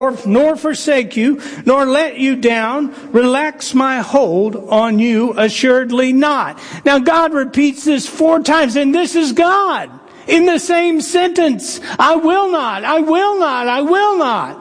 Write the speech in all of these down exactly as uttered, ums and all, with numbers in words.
nor forsake you, nor let you down, relax my hold on you, assuredly not. Now God repeats this four times, and this is God in the same sentence. I will not, I will not, I will not.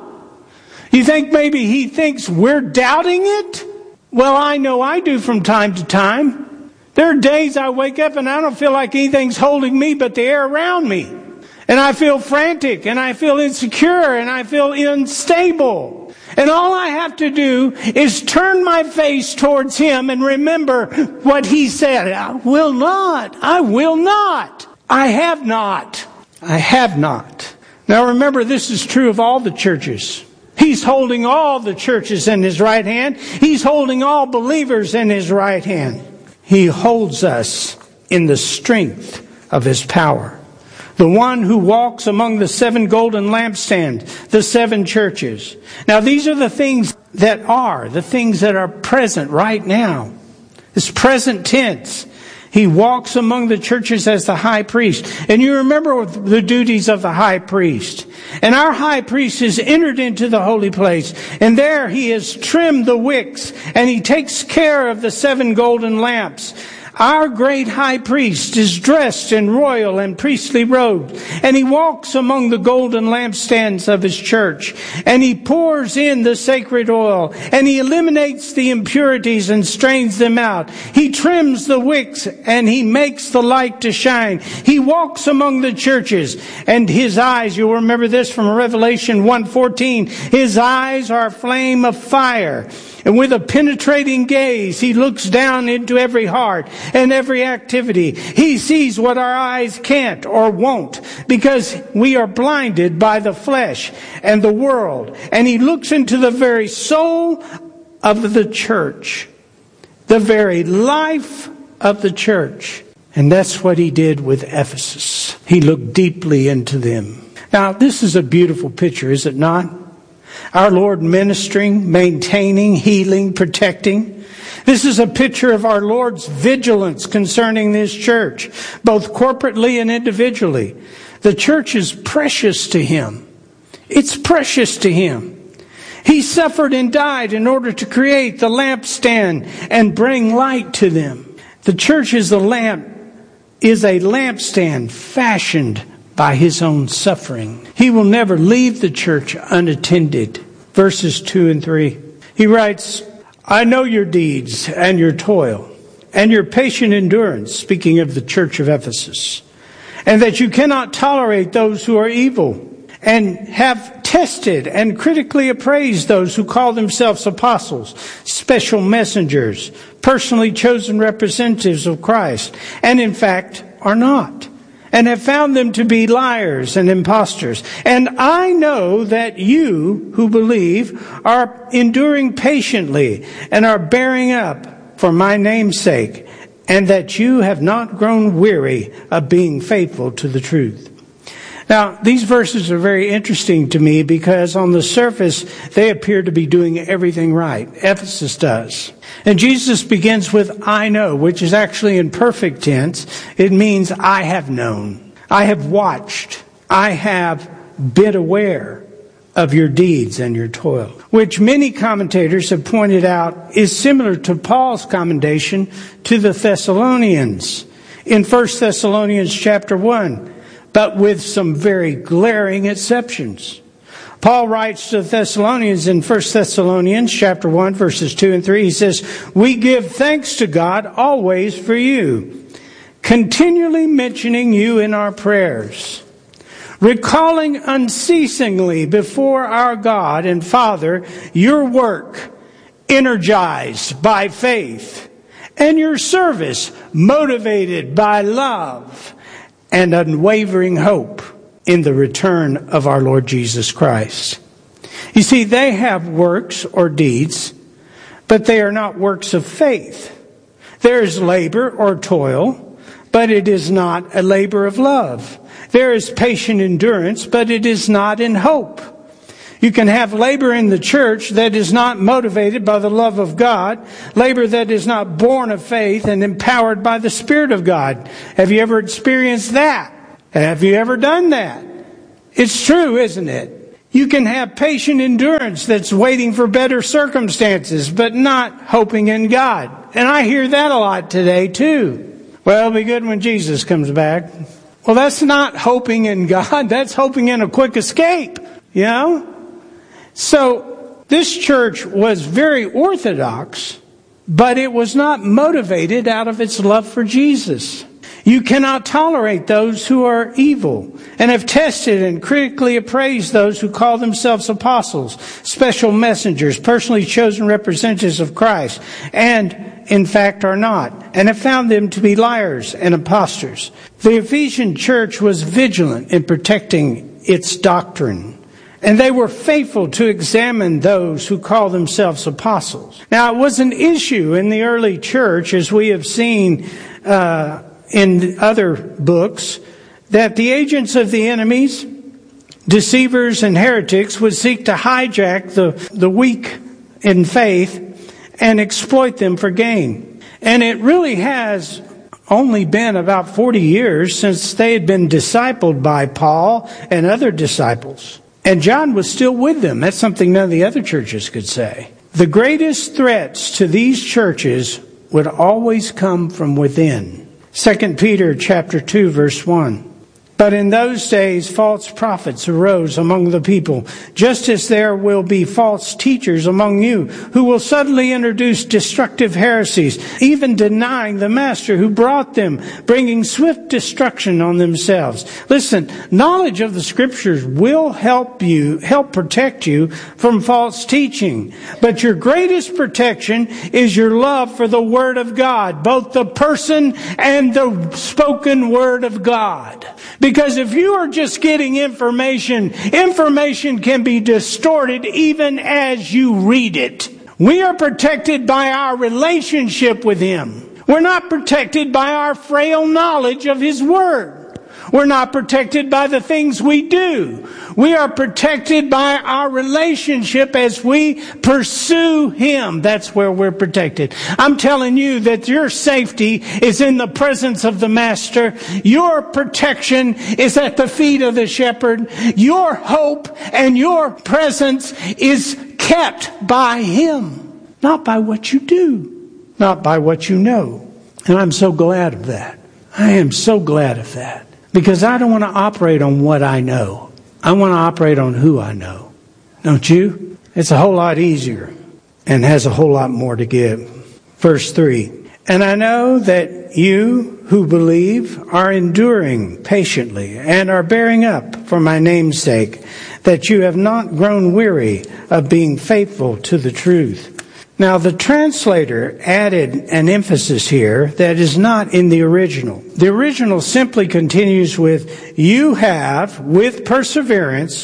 You think maybe he thinks we're doubting it? Well, I know I do from time to time. There are days I wake up and I don't feel like anything's holding me but the air around me. And I feel frantic, and I feel insecure, and I feel unstable. And all I have to do is turn my face towards him and remember what he said. I will not. I will not. I have not. I have not. Now remember, this is true of all the churches. He's holding all the churches in his right hand. He's holding all believers in his right hand. He holds us in the strength of his power. The one who walks among the seven golden lampstands, the seven churches. Now these are the things that are, the things that are present right now. It's present tense. He walks among the churches as the high priest. And you remember the duties of the high priest. And our high priest has entered into the holy place. And there he has trimmed the wicks. And he takes care of the seven golden lamps. Our great high priest is dressed in royal and priestly robes, and he walks among the golden lampstands of his church, and he pours in the sacred oil, and he eliminates the impurities and strains them out. He trims the wicks, and he makes the light to shine. He walks among the churches, and his eyes, you'll remember this from Revelation one fourteen, his eyes are a flame of fire. And with a penetrating gaze, he looks down into every heart and every activity. He sees what our eyes can't or won't, because we are blinded by the flesh and the world. And he looks into the very soul of the church, the very life of the church. And that's what he did with Ephesus. He looked deeply into them. Now, this is a beautiful picture, is it not? Our Lord ministering, maintaining, healing, protecting. This is a picture of our Lord's vigilance concerning this church, both corporately and individually. The church is precious to him. It's precious to him. He suffered and died in order to create the lampstand and bring light to them. The church is a lamp, is a lampstand fashioned by his own suffering. He will never leave the church unattended. Verses two and three. He writes, I know your deeds and your toil and your patient endurance, speaking of the church of Ephesus, and that you cannot tolerate those who are evil, and have tested and critically appraised those who call themselves apostles, special messengers, personally chosen representatives of Christ, and in fact are not, and have found them to be liars and impostors. And I know that you who believe are enduring patiently and are bearing up for my name's sake, and that you have not grown weary of being faithful to the truth. Now, these verses are very interesting to me because on the surface, they appear to be doing everything right. Ephesus does. And Jesus begins with, I know, which is actually in perfect tense. It means I have known. I have watched. I have been aware of your deeds and your toil, which many commentators have pointed out is similar to Paul's commendation to the Thessalonians in First Thessalonians chapter one. But with some very glaring exceptions. Paul writes to the Thessalonians in First Thessalonians chapter one, verses two and three. He says, we give thanks to God always for you, continually mentioning you in our prayers, recalling unceasingly before our God and Father your work, energized by faith, and your service motivated by love, and unwavering hope in the return of our Lord Jesus Christ. You see, they have works or deeds, but they are not works of faith. There is labor or toil, but it is not a labor of love. There is patient endurance, but it is not in hope. You can have labor in the church that is not motivated by the love of God, labor that is not born of faith and empowered by the Spirit of God. Have you ever experienced that? Have you ever done that? It's true, isn't it? You can have patient endurance that's waiting for better circumstances, but not hoping in God. And I hear that a lot today too. Well, it'll be good when Jesus comes back. Well, that's not hoping in God. That's hoping in a quick escape, you know? So this church was very orthodox, but it was not motivated out of its love for Jesus. You cannot tolerate those who are evil, and have tested and critically appraised those who call themselves apostles, special messengers, personally chosen representatives of Christ, and in fact are not, and have found them to be liars and impostors. The Ephesian church was vigilant in protecting its doctrine, and they were faithful to examine those who call themselves apostles. Now, it was an issue in the early church, as we have seen uh, in other books, that the agents of the enemies, deceivers and heretics, would seek to hijack the, the weak in faith and exploit them for gain. And it really has only been about forty years since they had been discipled by Paul and other disciples. And John was still with them. That's something none of the other churches could say. The greatest threats to these churches would always come from within. Second Peter chapter two, verse one. But in those days false prophets arose among the people, just as there will be false teachers among you, who will suddenly introduce destructive heresies, even denying the master who brought them, bringing swift destruction on themselves. Listen, knowledge of the scriptures will help you, help protect you from false teaching. But your greatest protection is your love for the Word of God, both the person and the spoken Word of God. Because if you are just getting information, information can be distorted even as you read it. We are protected by our relationship with Him. We're not protected by our frail knowledge of His Word. We're not protected by the things we do. We are protected by our relationship as we pursue Him. That's where we're protected. I'm telling you that your safety is in the presence of the Master. Your protection is at the feet of the Shepherd. Your hope and your presence is kept by Him. Not by what you do. Not by what you know. And I'm so glad of that. I am so glad of that. Because I don't want to operate on what I know. I want to operate on who I know. Don't you? It's a whole lot easier and has a whole lot more to give. Verse three. And I know that you who believe are enduring patiently and are bearing up for my name's sake, that you have not grown weary of being faithful to the truth. Now, the translator added an emphasis here that is not in the original. The original simply continues with, you have, with perseverance,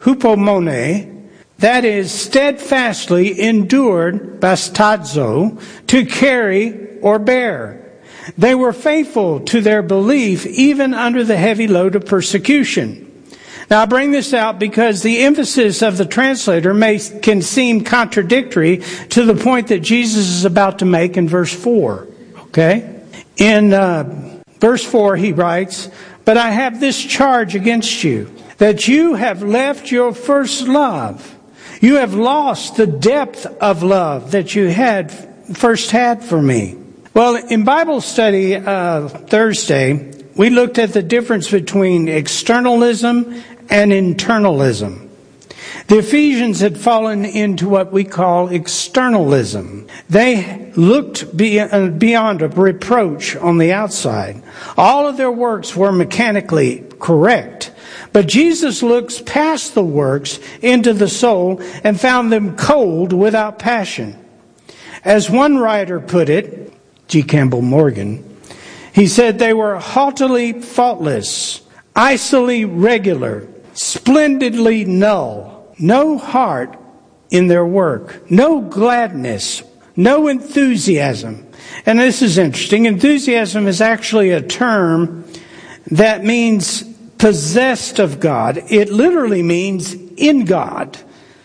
hupomone, that is, steadfastly endured, bastazo, to carry or bear. They were faithful to their belief even under the heavy load of persecution. Now, I bring this out because the emphasis of the translator may can seem contradictory to the point that Jesus is about to make in verse four. Okay? In uh, verse four, he writes, but I have this charge against you, that you have left your first love. You have lost the depth of love that you had first had for me. Well, in Bible study uh, Thursday, we looked at the difference between externalism and internalism. The Ephesians had fallen into what we call externalism. They looked beyond a reproach on the outside. All of their works were mechanically correct. But Jesus looks past the works into the soul and found them cold without passion. As one writer put it, G. Campbell Morgan, he said they were haughtily faultless, icily regular, splendidly null, no heart in their work, no gladness, no enthusiasm. And this is interesting. Enthusiasm is actually a term that means possessed of God. It literally means in God.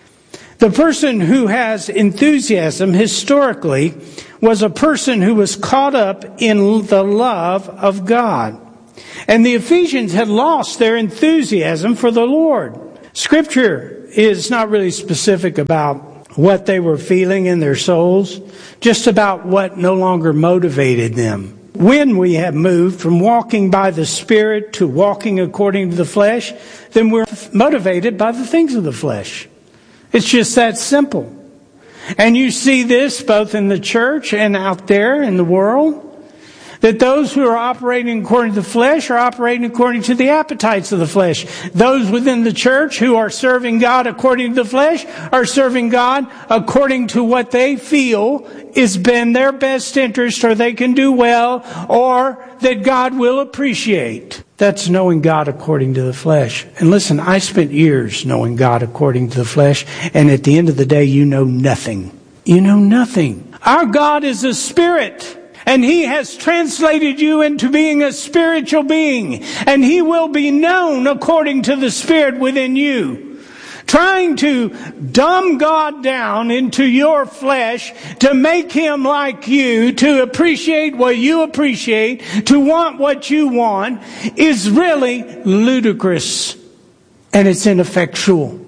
The person who has enthusiasm historically was a person who was caught up in the love of God. And the Ephesians had lost their enthusiasm for the Lord. Scripture is not really specific about what they were feeling in their souls, just about what no longer motivated them. When we have moved from walking by the Spirit to walking according to the flesh, then we're motivated by the things of the flesh. It's just that simple. And you see this both in the church and out there in the world, that those who are operating according to the flesh are operating according to the appetites of the flesh. Those within the church who are serving God according to the flesh are serving God according to what they feel is in their best interest, or they can do well, or that God will appreciate. That's knowing God according to the flesh. And listen, I spent years knowing God according to the flesh, and at the end of the day, you know nothing. You know nothing. Our God is a spirit. And He has translated you into being a spiritual being. And He will be known according to the Spirit within you. Trying to dumb God down into your flesh to make Him like you, to appreciate what you appreciate, to want what you want, is really ludicrous. And it's ineffectual.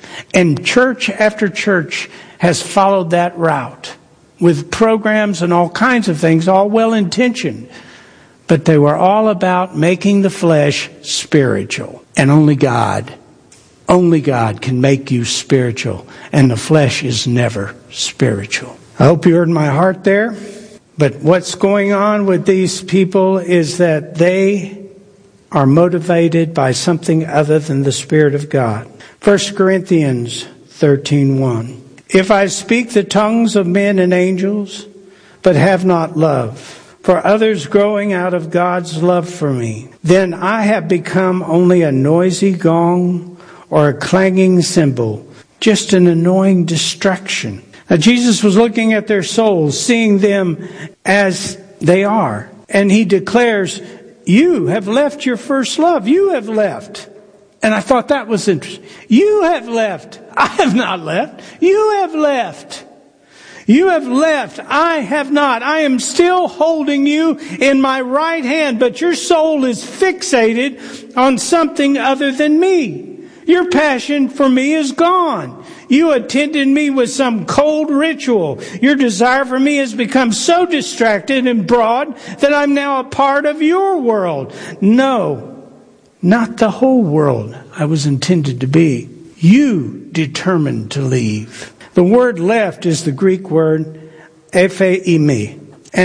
And church after church has followed that route, with programs and all kinds of things, all well-intentioned. But they were all about making the flesh spiritual. And only God, only God can make you spiritual. And the flesh is never spiritual. I hope you heard my heart there. But what's going on with these people is that they are motivated by something other than the Spirit of God. First Corinthians thirteen one. If I speak the tongues of men and angels, but have not love for others growing out of God's love for me, then I have become only a noisy gong or a clanging cymbal, just an annoying distraction. Now, Jesus was looking at their souls, seeing them as they are. And He declares, you have left your first love. You have left. And I thought that was interesting. You have left. I have not left. You have left. You have left. I have not. I am still holding you in my right hand, but your soul is fixated on something other than me. Your passion for me is gone. You attended me with some cold ritual. Your desire for me has become so distracted and broad that I'm now a part of your world. No. Not the whole world I was intended to be. You determined to leave. The word left is the Greek word epheimi,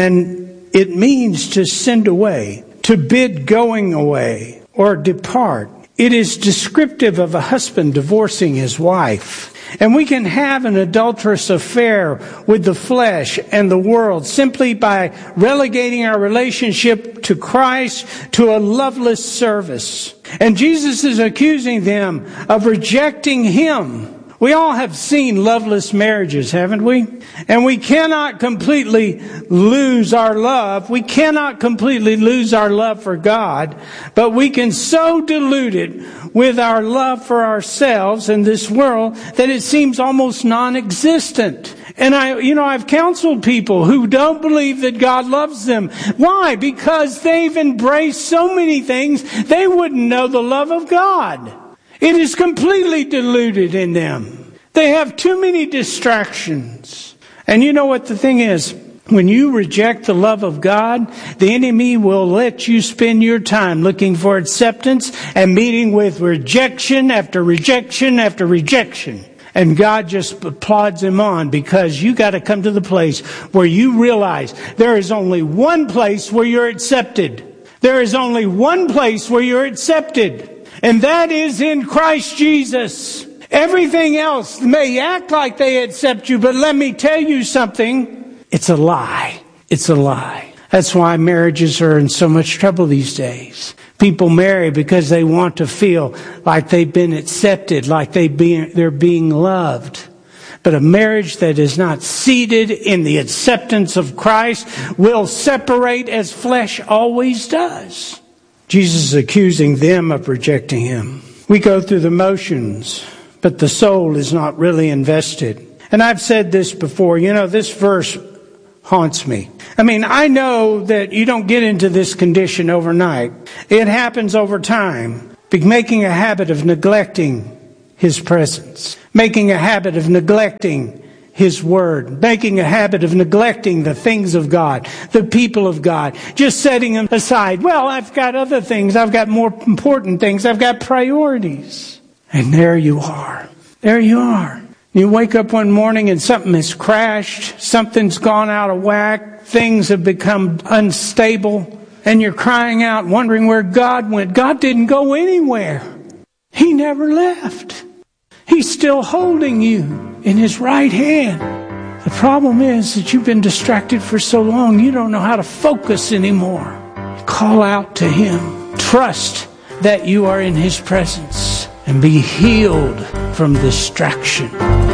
and it means to send away, to bid going away, or depart. It is descriptive of a husband divorcing his wife. And we can have an adulterous affair with the flesh and the world simply by relegating our relationship to Christ to a loveless service. And Jesus is accusing them of rejecting Him. We all have seen loveless marriages, haven't we? And we cannot completely lose our love. We cannot completely lose our love for God, but we can so dilute it with our love for ourselves and this world that it seems almost non-existent. And I, you know, I've counseled people who don't believe that God loves them. Why? Because they've embraced so many things, they wouldn't know the love of God. It is completely diluted in them. They have too many distractions. And you know what the thing is? When you reject the love of God, the enemy will let you spend your time looking for acceptance and meeting with rejection after rejection after rejection. And God just applauds him on, because you got to come to the place where you realize there is only one place where you're accepted. There is only one place where you're accepted. And that is in Christ Jesus. Everything else may act like they accept you, but let me tell you something. It's a lie. It's a lie. That's why marriages are in so much trouble these days. People marry because they want to feel like they've been accepted, like they be, they're being loved. But a marriage that is not seated in the acceptance of Christ will separate, as flesh always does. Jesus is accusing them of rejecting Him. We go through the motions, but the soul is not really invested. And I've said this before, you know, this verse haunts me. I mean, I know that you don't get into this condition overnight. It happens over time. Making a habit of neglecting His presence, making a habit of neglecting His Word, making a habit of neglecting the things of God, the people of God, just setting them aside. Well, I've got other things. I've got more important things. I've got priorities. And there you are. There you are. You wake up one morning and something has crashed. Something's gone out of whack. Things have become unstable. And you're crying out, wondering where God went. God didn't go anywhere. He never left. He's still holding you in His right hand. The problem is that you've been distracted for so long, you don't know how to focus anymore. Call out to Him. Trust that you are in His presence and be healed from distraction.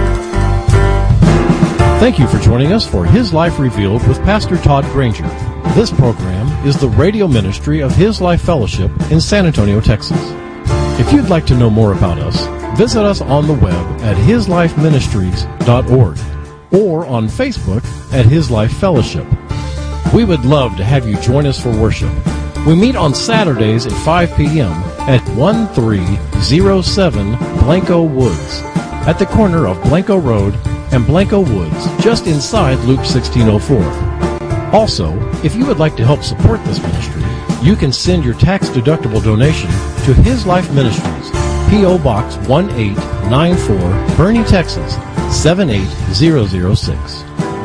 Thank you for joining us for His Life Revealed with Pastor Todd Granger. This program is the radio ministry of His Life Fellowship in San Antonio, Texas. If you'd like to know more about us, visit us on the web at his life ministries dot org or on Facebook at His Life Fellowship. We would love to have you join us for worship. We meet on Saturdays at five p.m. at thirteen oh seven Blanco Woods, at the corner of Blanco Road and Blanco Woods, just inside Loop sixteen oh four. Also, if you would like to help support this ministry, you can send your tax-deductible donation to His Life Ministries, P O. Box one eight nine four, Bernie, Texas, seven eight zero zero six.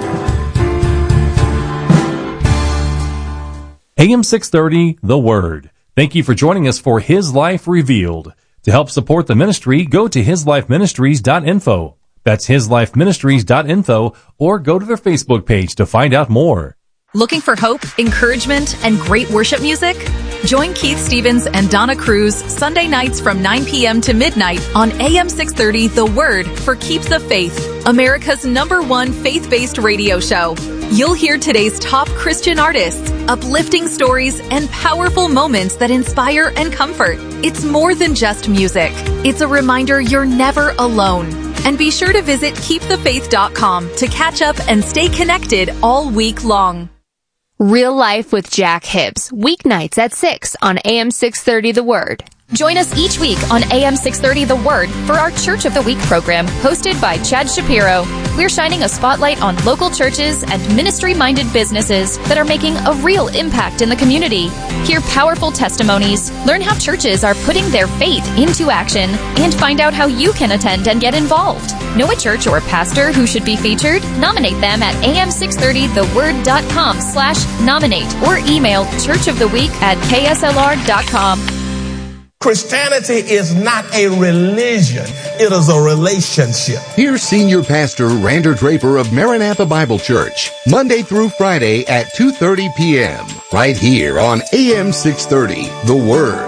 A M six thirty, The Word. Thank you for joining us for His Life Revealed. To help support the ministry, go to his life ministries dot info. That's his life ministries dot info, or go to their Facebook page to find out more. Looking for hope, encouragement, and great worship music? Join Keith Stevens and Donna Cruz Sunday nights from nine p.m. to midnight on A M six thirty The Word for Keep the Faith, America's number one faith-based radio show. You'll hear today's top Christian artists, uplifting stories, and powerful moments that inspire and comfort. It's more than just music. It's a reminder you're never alone. And be sure to visit keep the faith dot com to catch up and stay connected all week long. Real Life with Jack Hibbs, weeknights at six on A M six thirty The Word. Join us each week on A M six thirty The Word for our Church of the Week program, hosted by Chad Shapiro. We're shining a spotlight on local churches and ministry-minded businesses that are making a real impact in the community. Hear powerful testimonies, learn how churches are putting their faith into action, and find out how you can attend and get involved. Know a church or pastor who should be featured? Nominate them at A M six thirty the word dot com slash nominate or email churchoftheweek at K S L R dot com. Christianity is not a religion. It is a relationship. Here's Senior Pastor Rander Draper of Maranatha Bible Church, Monday through Friday at two thirty p.m. right here on A M six thirty, The Word.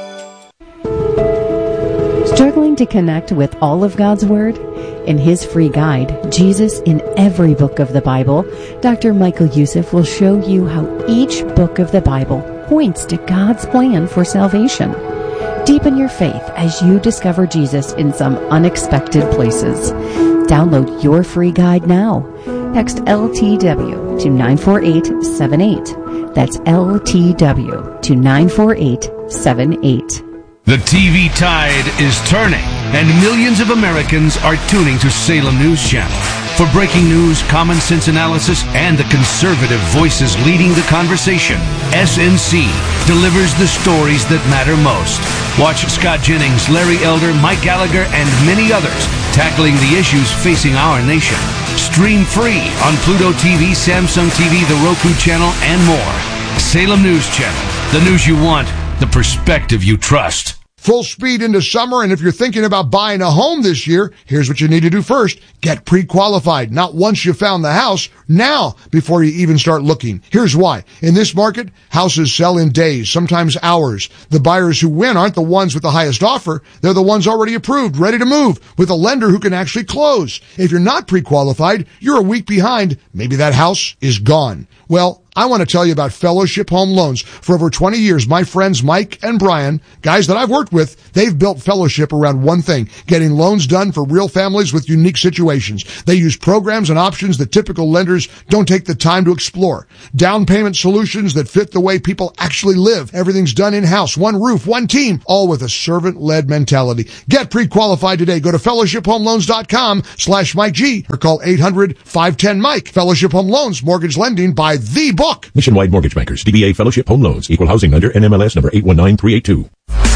Struggling to connect with all of God's Word? In his free guide, Jesus in Every Book of the Bible, Doctor Michael Youssef will show you how each book of the Bible points to God's plan for salvation. Deepen your faith as you discover Jesus in some unexpected places. Download your free guide now. Text L T W to nine four eight seven eight. That's L T W to nine four eight seven eight. The T V tide is turning, and millions of Americans are tuning to Salem News Channel. For breaking news, common sense analysis, and the conservative voices leading the conversation, S N C delivers the stories that matter most. Watch Scott Jennings, Larry Elder, Mike Gallagher, and many others tackling the issues facing our nation. Stream free on Pluto T V, Samsung T V, the Roku channel, and more. Salem News Channel, the news you want, the perspective you trust. Full speed into summer, and if you're thinking about buying a home this year, here's what you need to do first. Get pre-qualified. Not once you found the house, now before you even start looking. Here's why. In this market, houses sell in days, sometimes hours. The buyers who win aren't the ones with the highest offer. They're the ones already approved, ready to move, with a lender who can actually close. If you're not pre-qualified, you're a week behind. Maybe that house is gone. Well, I want to tell you about Fellowship Home Loans. For over twenty years, my friends Mike and Brian, guys that I've worked with, they've built Fellowship around one thing, getting loans done for real families with unique situations. They use programs and options that typical lenders don't take the time to explore. Down payment solutions that fit the way people actually live. Everything's done in-house, one roof, one team, all with a servant-led mentality. Get pre-qualified today. Go to fellowship home loans dot com slash Mike G or call eight hundred, five one zero, Mike. Fellowship Home Loans, mortgage lending by the book. Nationwide Mortgage Bankers, D B A Fellowship Home Loans, Equal Housing Lender, N M L S number eight one nine three eight two.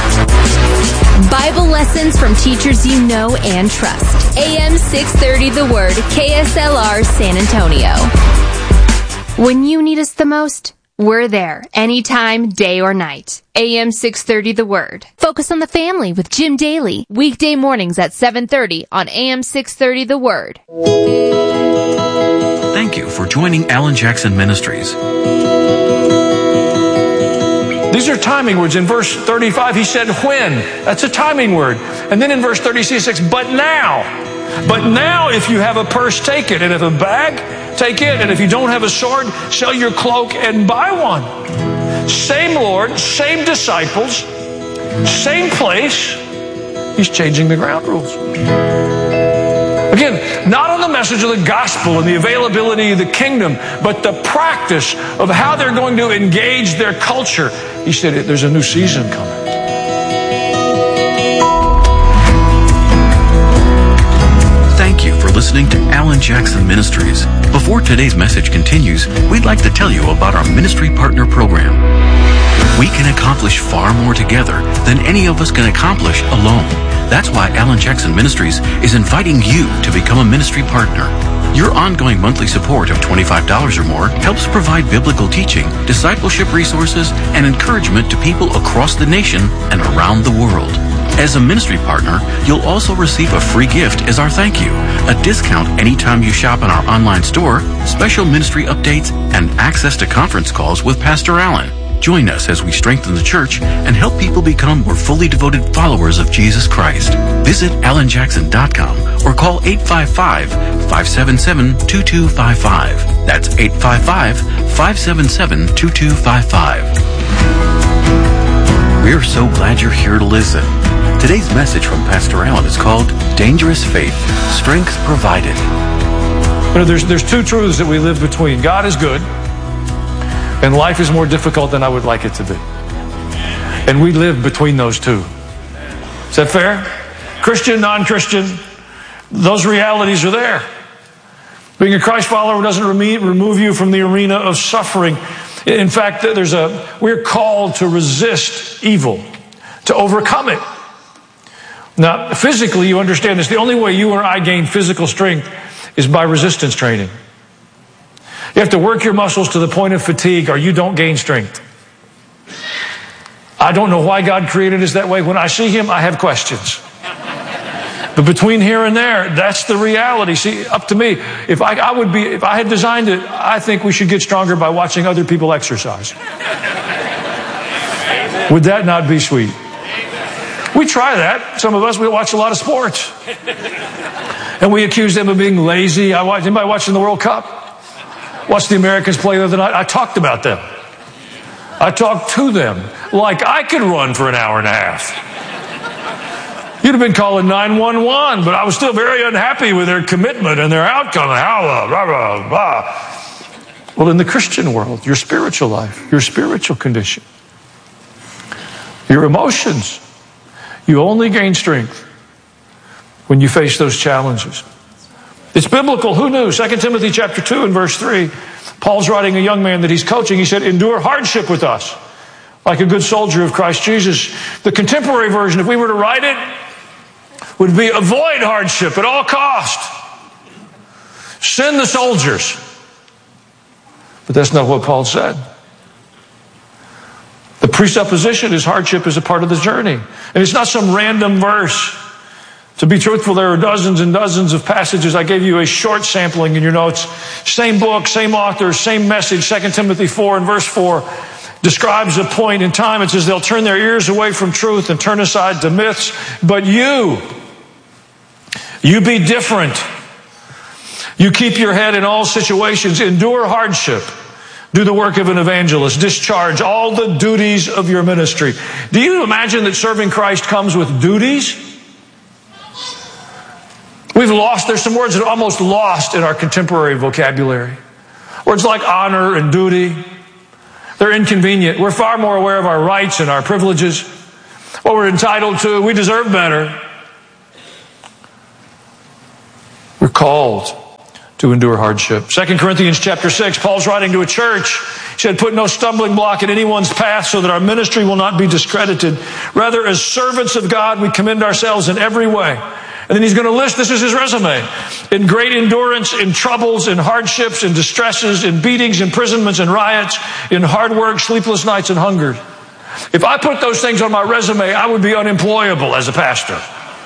Bible lessons from teachers you know and trust. A M six thirty The Word, K S L R San Antonio. When you need us the most, we're there, anytime, day or night. A M six thirty The Word. Focus on the family with Jim Daly. Weekday mornings at seven thirty on A M six thirty The Word. Thank you for joining Alan Jackson Ministries. These are timing words. In verse thirty-five, he said, when. That's a timing word. And then in verse thirty-six, he says, but now. But now, if you have a purse, take it. And if a bag, take it. And if you don't have a sword, sell your cloak and buy one. Same Lord, same disciples, same place. He's changing the ground rules. Again, not on the message of the gospel and the availability of the kingdom, but the practice of how they're going to engage their culture. He said, there's a new season coming. Thank you for listening to Alan Jackson Ministries. Before today's message continues, we'd like to tell you about our Ministry Partner Program. We can accomplish far more together than any of us can accomplish alone. That's why Alan Jackson Ministries is inviting you to become a ministry partner. Your ongoing monthly support of twenty-five dollars or more helps provide biblical teaching, discipleship resources, and encouragement to people across the nation and around the world. As a ministry partner, you'll also receive a free gift as our thank you, a discount anytime you shop in our online store, special ministry updates, and access to conference calls with Pastor Alan. Join us as we strengthen the church and help people become more fully devoted followers of Jesus Christ. Visit alan jackson dot com or call eight five five, five seven seven, two two five five. That's eight five five, five seven seven, two two five five. We're so glad you're here to listen. Today's message from Pastor Alan is called Dangerous Faith, Strength Provided. You know, there's, there's two truths that we live between. God is good, and life is more difficult than I would like it to be. And we live between those two. Is that fair? Christian, non-Christian, those realities are there. Being a Christ follower doesn't remove you from the arena of suffering. In fact, there's a we're called to resist evil, to overcome it. Now, physically, you understand this. The only way you or I gain physical strength is by resistance training. You have to work your muscles to the point of fatigue or you don't gain strength. I don't know why God created us that way. When I see Him, I have questions. But between here and there, that's the reality. See, up to me. If I, I would be, if I had designed it, I think we should get stronger by watching other people exercise. Would that not be sweet? We try that. Some of us, we watch a lot of sports. And we accuse them of being lazy. I watch, anybody watching the World Cup? Watched the Americans play the other night. I talked about them. I talked to them like I could run for an hour and a half. You'd have been calling nine one one, but I was still very unhappy with their commitment and their outcome. How, blah, blah, blah. Well, in the Christian world, your spiritual life, your spiritual condition, your emotions, you only gain strength when you face those challenges. It's biblical. Who knew? Second Timothy chapter two and verse three. Paul's writing a young man that he's coaching. He said, endure hardship with us like a good soldier of Christ Jesus. The contemporary version, if we were to write it, would be avoid hardship at all cost. Send the soldiers. But that's not what Paul said. The presupposition is hardship is a part of the journey. And it's not some random verse. To be truthful, there are dozens and dozens of passages. I gave you a short sampling in your notes. Same book, same author, same message. Second Timothy four and verse four describes a point in time. It says they'll turn their ears away from truth and turn aside to myths. But you, you be different. You keep your head in all situations. Endure hardship Do the work of an evangelist. Discharge all the duties of your ministry. Do you imagine that serving Christ comes with duties? We've lost, there's some words that are almost lost in our contemporary vocabulary. Words like honor and duty. They're inconvenient. We're far more aware of our rights and our privileges, what we're entitled to. We deserve better. We're called to endure hardship. Second Corinthians chapter six, Paul's writing to a church. He said, put no stumbling block in anyone's path so that our ministry will not be discredited. Rather, as servants of God, we commend ourselves in every way. And then he's going to list, this is his resume, in great endurance, in troubles, in hardships, in distresses, in beatings, imprisonments, and riots, in hard work, sleepless nights, and hunger. If I put those things on my resume, I would be unemployable as a pastor.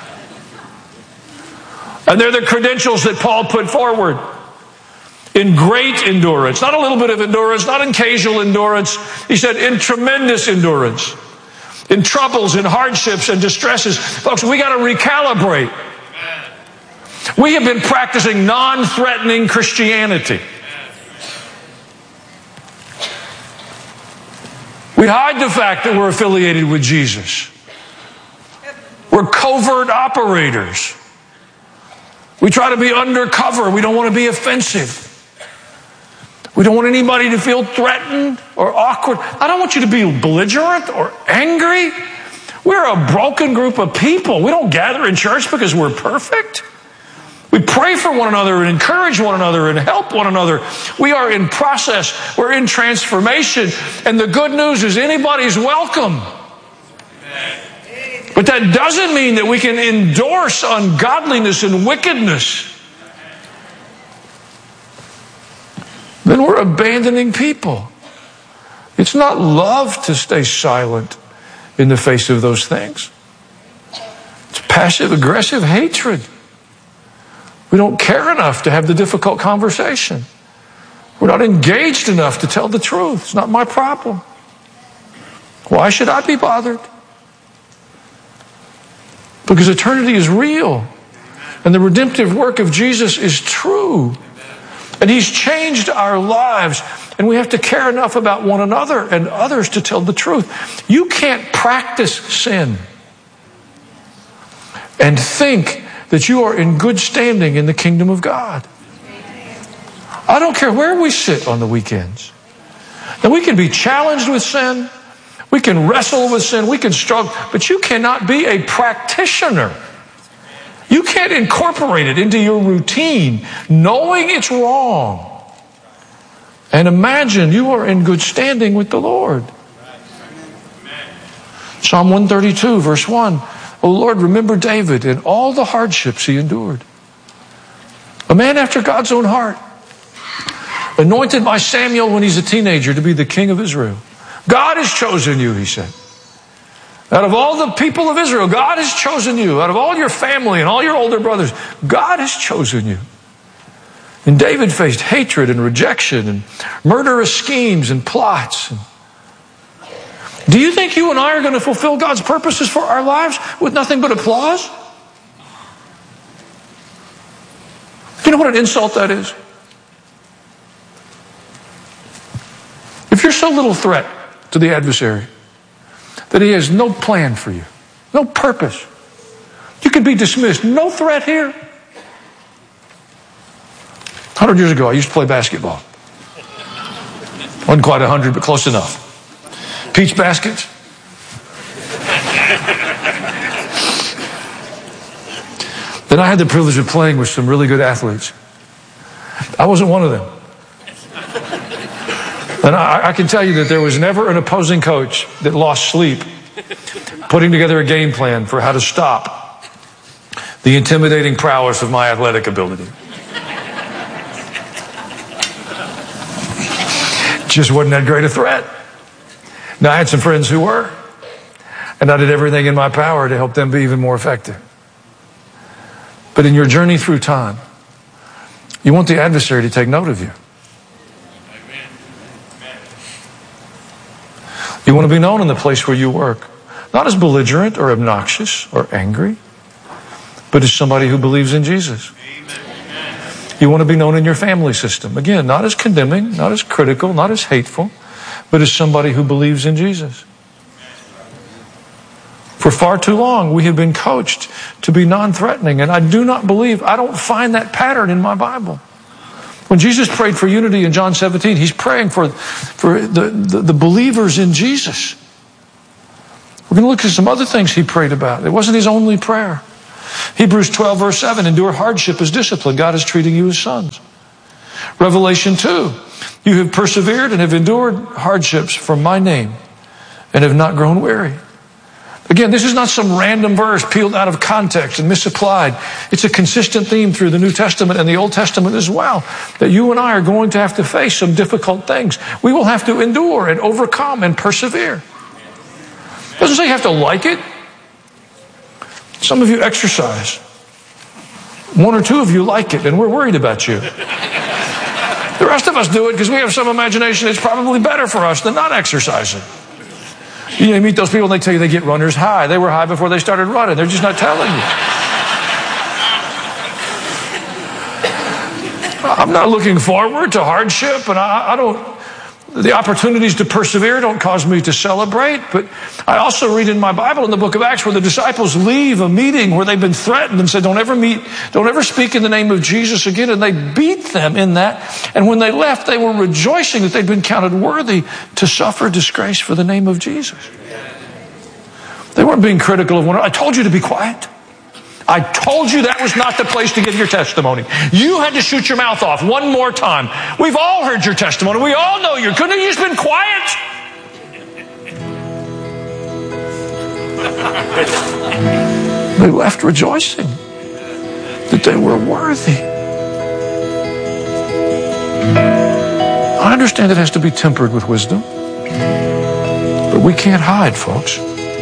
And they're the credentials that Paul put forward. In great endurance, not a little bit of endurance, not in casual endurance. He said in tremendous endurance. In troubles, in hardships, and distresses. Folks, we got to recalibrate. We have been practicing non-threatening Christianity. We hide the fact that we're affiliated with Jesus. We're covert operators. We try to be undercover. We don't want to be offensive. We don't want anybody to feel threatened or awkward. I don't want you to be belligerent or angry. We're a broken group of people. We don't gather in church because we're perfect. We pray for one another and encourage one another and help one another. We are in process. We're in transformation. And the good news is anybody's welcome. But that doesn't mean that we can endorse ungodliness and wickedness. Then we're abandoning people. It's not love to stay silent in the face of those things. It's passive-aggressive hatred. We don't care enough to have the difficult conversation. We're not engaged enough to tell the truth. It's not my problem. Why should I be bothered? Because eternity is real. And the redemptive work of Jesus is true. And He's changed our lives. And we have to care enough about one another and others to tell the truth. You can't practice sin and think that you are in good standing in the kingdom of God. I don't care where we sit on the weekends. Now we can be challenged with sin. We can wrestle with sin. We can struggle. But you cannot be a practitioner. You can't incorporate it into your routine, knowing it's wrong. And imagine you are in good standing with the Lord. Psalm one thirty-two, verse one. O Lord, remember David and all the hardships he endured. A man after God's own heart. Anointed by Samuel when he's a teenager to be the king of Israel. God has chosen you, he said. Out of all the people of Israel, God has chosen you. Out of all your family and all your older brothers, God has chosen you. And David faced hatred and rejection and murderous schemes and plots. Do you think you and I are going to fulfill God's purposes for our lives with nothing but applause? You know what an insult that is? If you're so little threat to the adversary that he has no plan for you, no purpose, you could be dismissed. No threat here. A hundred years ago, I used to play basketball. Wasn't quite a hundred, but close enough. Peach baskets. Then I had the privilege of playing with some really good athletes. I wasn't one of them. And I, I can tell you that there was never an opposing coach that lost sleep putting together a game plan for how to stop the intimidating prowess of my athletic ability. Just wasn't that great a threat. Now, I had some friends who were, and I did everything in my power to help them be even more effective. But in your journey through time, you want the adversary to take note of you. You want to be known in the place where you work, not as belligerent or obnoxious or angry, but as somebody who believes in Jesus. You want to be known in your family system. Again, not as condemning, not as critical, not as hateful, but as somebody who believes in Jesus. For far too long, we have been coached to be non-threatening, and I do not believe, I don't find that pattern in my Bible. When Jesus prayed for unity in John seventeen, he's praying for, for the, the, the believers in Jesus. We're going to look at some other things he prayed about. It wasn't his only prayer. Hebrews twelve, verse seven, endure hardship as discipline. God is treating you as sons. Revelation two, you have persevered and have endured hardships for my name and have not grown weary. Again, this is not some random verse peeled out of context and misapplied. It's a consistent theme through the New Testament and the Old Testament as well, that you and I are going to have to face some difficult things. We will have to endure and overcome and persevere. It doesn't say you have to like it. Some of you exercise. One or two of you like it, and we're worried about you. The rest of us do it because we have some imagination. It's probably better for us than not exercising. You know, you meet those people and they tell you they get runner's high. They were high before they started running. They're just not telling you. I'm not looking forward to hardship, and I, I don't, the opportunities to persevere don't cause me to celebrate. But I also read in my Bible in the book of Acts where the disciples leave a meeting where they've been threatened and said, don't ever meet, don't ever speak in the name of Jesus again. And they beat them in that. And when they left, they were rejoicing that they'd been counted worthy to suffer disgrace for the name of Jesus. They weren't being critical of one another. I told you to be quiet. I told you that was not the place to give your testimony. You had to shoot your mouth off one more time. We've all heard your testimony. We all know you. Couldn't have you just been quiet? They left rejoicing that they were worthy. I understand it has to be tempered with wisdom, but we can't hide, folks.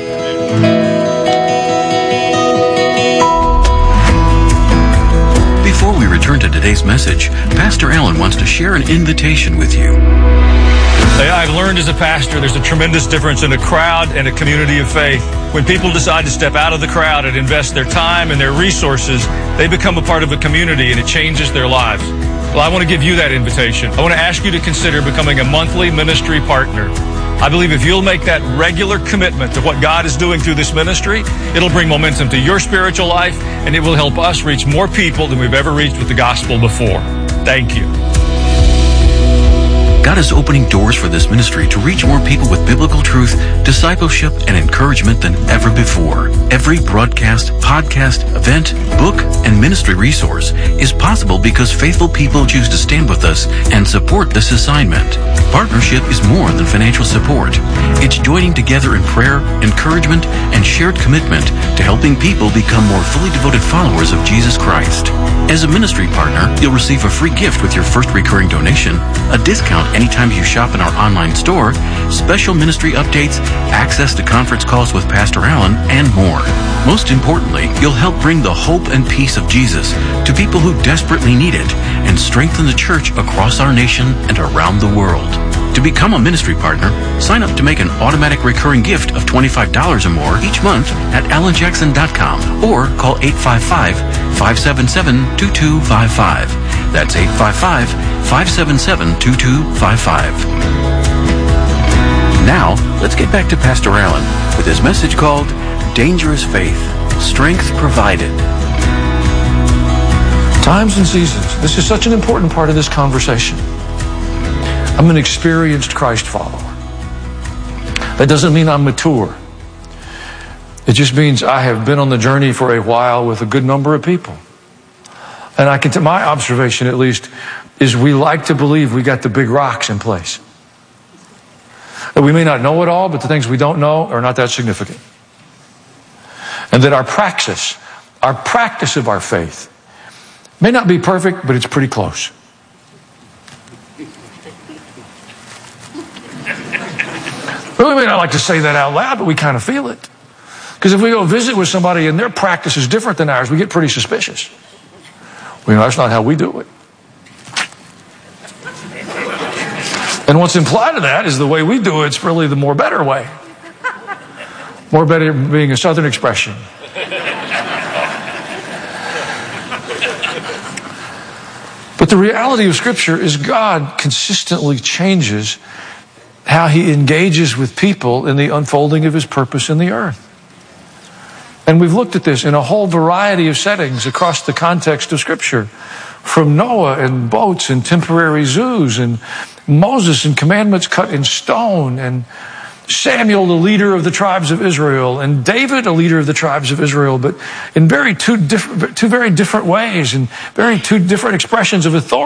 Before we return to today's message, Pastor Allen wants to share an invitation with you. I've learned as a pastor there's a tremendous difference in a crowd and a community of faith. When people decide to step out of the crowd and invest their time and their resources, they become a part of a community and it changes their lives. Well, I want to give you that invitation. I want to ask you to consider becoming a monthly ministry partner. I believe if you'll make that regular commitment to what God is doing through this ministry, it'll bring momentum to your spiritual life, and it will help us reach more people than we've ever reached with the gospel before. Thank you. God is opening doors for this ministry to reach more people with biblical truth, discipleship, and encouragement than ever before. Every broadcast, podcast, event, book, and ministry resource is possible because faithful people choose to stand with us and support this assignment. Partnership is more than financial support. It's joining together in prayer, encouragement, and shared commitment to helping people become more fully devoted followers of Jesus Christ. As a ministry partner, you'll receive a free gift with your first recurring donation, a discount anytime you shop in our online store, special ministry updates, access to conference calls with Pastor Allen, and more. Most importantly, you'll help bring the hope and peace of Jesus to people who desperately need it and strengthen the church across our nation and around the world. To become a ministry partner, sign up to make an automatic recurring gift of twenty-five dollars or more each month at alan jackson dot com or call eight five five, five seven seven, two two five five. That's eight five five, five seven seven, two two five five. Now, let's get back to Pastor Allen with his message called Dangerous Faith, Strength Provided. Times and seasons. This is such an important part of this conversation. I'm an experienced Christ follower. That doesn't mean I'm mature. It just means I have been on the journey for a while with a good number of people. And I can, t- my observation at least, is we like to believe we got the big rocks in place. That we may not know it all, but the things we don't know are not that significant. And that our praxis, our practice of our faith, may not be perfect, but it's pretty close. Well, we may not like to say that out loud, but we kind of feel it. Because if we go visit with somebody and their practice is different than ours, we get pretty suspicious. Well, you know, that's not how we do it. And what's implied to that is the way we do it's really the more better way. More better being a Southern expression. But the reality of Scripture is God consistently changes how he engages with people in the unfolding of his purpose in the earth. And we've looked at this in a whole variety of settings across the context of Scripture, from Noah and boats and temporary zoos, and Moses and commandments cut in stone, and Samuel, the leader of the tribes of Israel, and David, a leader of the tribes of Israel, but in very two different, two very different ways, and very two different expressions of authority.